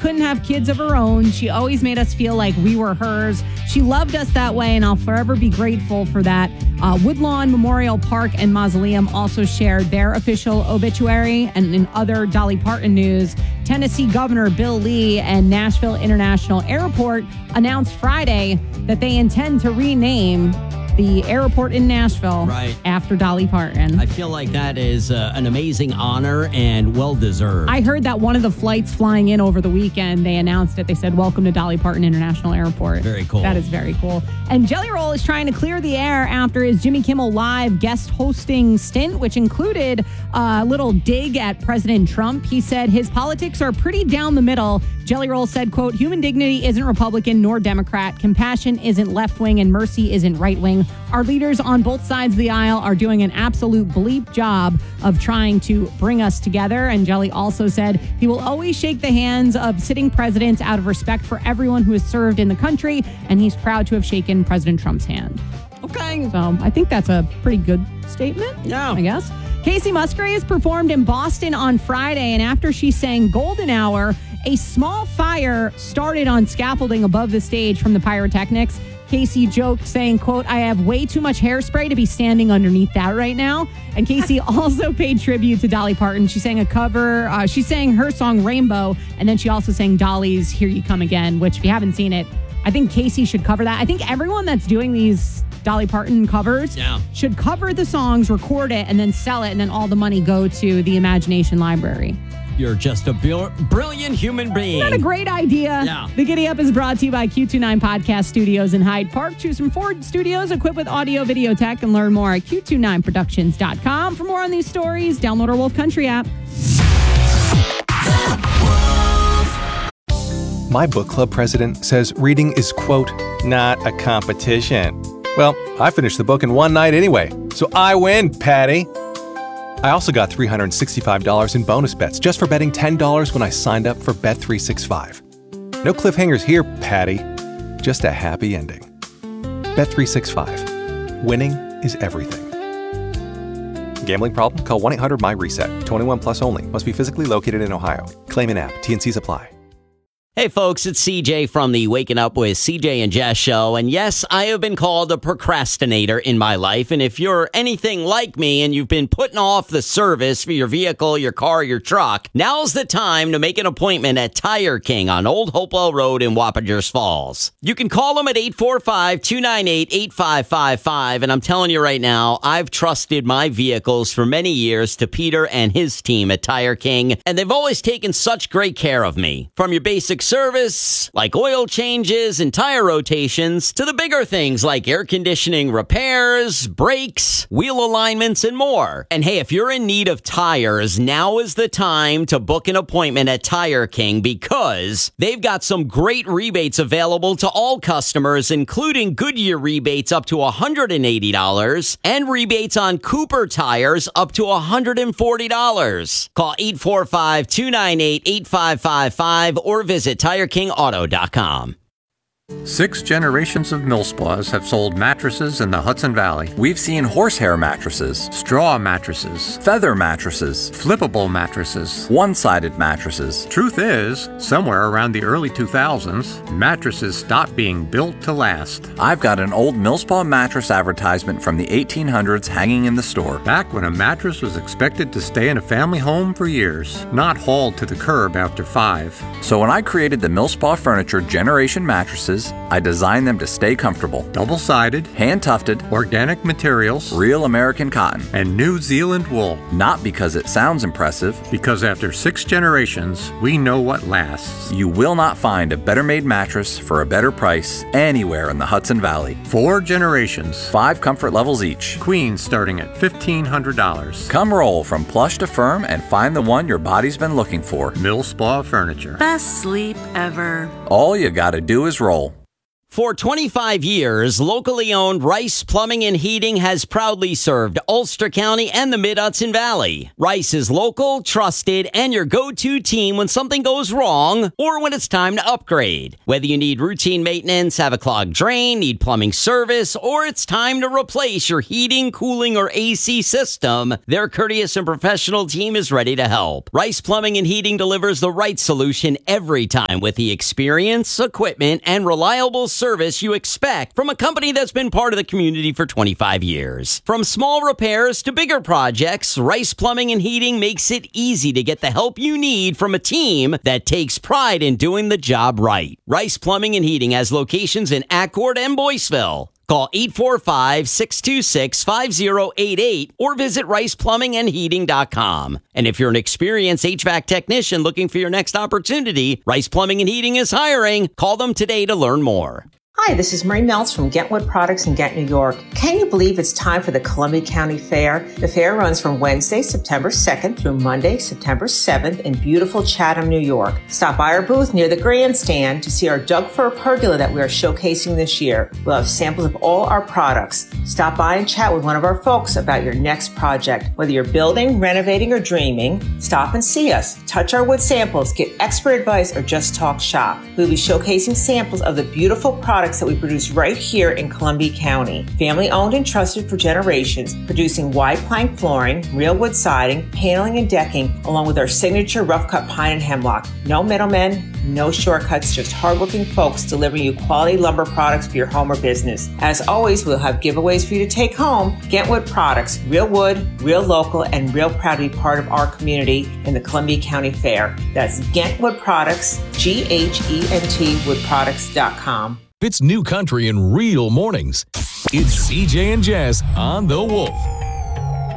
couldn't have kids of her own. She always made us feel like we were hers. She loved us that way, and I'll forever be grateful for that. Woodlawn Memorial Park and Mausoleum also shared their official obituary. And in other Dolly Parton news, Tennessee Governor Bill Lee and Nashville International Airport announced Friday that they intend to rename the airport in Nashville after Dolly Parton. I feel like that is an amazing honor and well-deserved. I heard that one of the flights flying in over the weekend, they announced it. They said, welcome to Dolly Parton International Airport. Very cool. That is very cool. And Jelly Roll is trying to clear the air after his Jimmy Kimmel Live guest hosting stint, which included a little dig at President Trump. He said his politics are pretty down the middle. Jelly Roll said, quote, human dignity isn't Republican nor Democrat. Compassion isn't left-wing and mercy isn't right-wing. Our leaders on both sides of the aisle are doing an absolute bleep job of trying to bring us together. And Jelly also said he will always shake the hands of sitting presidents out of respect for everyone who has served in the country. And he's proud to have shaken President Trump's hand. Okay. So I think that's a pretty good statement. Yeah. I guess. Casey Musgraves performed in Boston on Friday. And after she sang Golden Hour, a small fire started on scaffolding above the stage from the pyrotechnics. Casey joked, saying, quote, I have way too much hairspray to be standing underneath that right now. And Casey also paid tribute to Dolly Parton. She sang a cover. She sang her song Rainbow. And then she also sang Dolly's Here You Come Again, which if you haven't seen it, I think Casey should cover that. I think everyone that's doing these Dolly Parton covers should cover the songs, record it, and then sell it. And then all the money go to the Imagination Library. You're just a brilliant human being. Not a great idea. Yeah. The Giddy Up is brought to you by Q29 Podcast Studios in Hyde Park. Choose from Ford Studios equipped with audio, video tech, and learn more at Q29productions.com. For more on these stories, download our Wolf Country app. My book club president says reading is, quote, not a competition. Well, I finished the book in one night anyway, so I win, Patty. I also got $365 in bonus bets just for betting $10 when I signed up for Bet365. No cliffhangers here, Patty. Just a happy ending. Bet365. Winning is everything. Gambling problem? Call 1-800-MY-RESET. 21 plus only. Must be physically located in Ohio. Claim in app. T&Cs apply. Hey folks, it's CJ from the Waking Up with CJ and Jess show. And yes, I have been called a procrastinator in my life. And if you're anything like me and you've been putting off the service for your vehicle, your car, your truck, now's the time to make an appointment at Tire King on Old Hopewell Road in Wappingers Falls. You can call them at 845-298-8555. And I'm telling you right now, I've trusted my vehicles for many years to Peter and his team at Tire King. And they've always taken such great care of me. From your basic service, like oil changes and tire rotations, to the bigger things like air conditioning repairs, brakes, wheel alignments, and more. And hey, if you're in need of tires, now is the time to book an appointment at Tire King because they've got some great rebates available to all customers, including Goodyear rebates up to $180 and rebates on Cooper tires up to $140. Call 845-298-8555 or visit TireKingAuto.com. 6 generations of Millspaws have sold mattresses in the Hudson Valley. We've seen horsehair mattresses, Straw mattresses, feather mattresses, flippable mattresses, one-sided mattresses. Truth is, somewhere around the early 2000s, mattresses stopped being built to last. I've got an old Millspaw mattress advertisement from the 1800s hanging in the store. Back when a mattress was expected to stay in a family home for years, not hauled to the curb after 5. So when I created the Millspaw Furniture Generation mattresses, I designed them to stay comfortable. Double-sided, hand-tufted, organic materials, real American cotton, and New Zealand wool. Not because it sounds impressive. Because after 6 generations, we know what lasts. You will not find a better-made mattress for a better price anywhere in the Hudson Valley. 4 generations. 5 comfort levels each. Queen starting at $1,500. Come roll from plush to firm and find the one your body's been looking for. Millspaw Furniture. Best sleep ever. All you gotta do is roll. For 25 years, locally owned Rice Plumbing and Heating has proudly served Ulster County and the Mid-Hudson Valley. Rice is local, trusted, and your go-to team when something goes wrong or when it's time to upgrade. Whether you need routine maintenance, have a clogged drain, need plumbing service, or it's time to replace your heating, cooling, or AC system, their courteous and professional team is ready to help. Rice Plumbing and Heating delivers the right solution every time with the experience, equipment, and reliable service you expect from a company that's been part of the community for 25 years. From small repairs to bigger projects, Rice Plumbing and Heating makes it easy to get the help you need from a team that takes pride in doing the job right. Rice Plumbing and Heating has locations in Accord and Boyceville. Call 845-626-5088 or visit riceplumbingandheating.com. And if you're an experienced HVAC technician looking for your next opportunity, Rice Plumbing and Heating is hiring. Call them today to learn more. Hi, this is Marie Meltz from Gentwood Products in Ghent, New York. Can you believe it's time for the Columbia County Fair? The fair runs from Wednesday, September 2nd through Monday, September 7th in beautiful Chatham, New York. Stop by our booth near the grandstand to see our Doug Fir pergola that we are showcasing this year. We'll have samples of all our products. Stop by and chat with one of our folks about your next project. Whether you're building, renovating, or dreaming, stop and see us. Touch our wood samples, get expert advice, or just talk shop. We'll be showcasing samples of the beautiful products that we produce right here in Columbia County. Family owned and trusted for generations, producing wide plank flooring, real wood siding, paneling, and decking, along with our signature rough cut pine and hemlock. No middlemen, no shortcuts, just hardworking folks delivering you quality lumber products for your home or business. As always, we'll have giveaways for you to take home. Gentwood Products, real wood, real local, and real proud to be part of our community in the Columbia County Fair. That's Gentwood Products, Gent woodproducts.com. It's new country and real mornings. It's CJ and Jess on The Wolf.